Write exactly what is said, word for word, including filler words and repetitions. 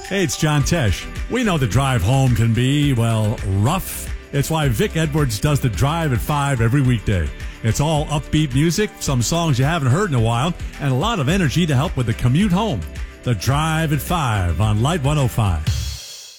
Hey, it's John Tesh. We know the drive home can be, well, rough. It's why Vic Edwards does the Drive at five every weekday. It's all upbeat music, some songs you haven't heard in a while, and a lot of energy to help with the commute home. The Drive at five on Light one oh five.